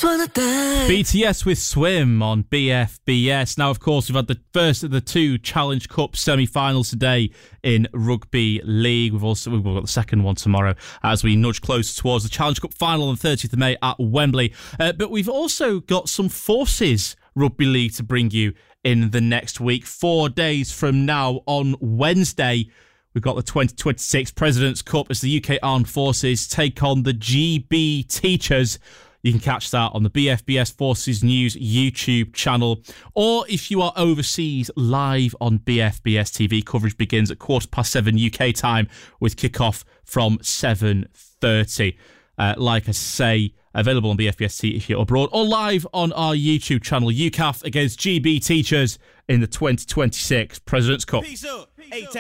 BTS with Swim on BFBS. Now, of course, we've had the first of the two Challenge Cup semi-finals today in Rugby League. We've got the second one tomorrow as we nudge closer towards the Challenge Cup final on the 30th of May at Wembley. But we've also got some Forces Rugby League to bring you in the next week. 4 days from now on Wednesday, we've got the 2026 President's Cup as the UK Armed Forces take on the GB Teachers. You can catch that on the BFBS Forces News YouTube channel. Or if you are overseas, live on BFBS TV. Coverage begins at 7:15 UK time with kickoff from 7:30. Like I say, available on BFBS TV if you're abroad, or live on our YouTube channel. UCAF against GB Teachers in the 2026 President's Cup. Peace up.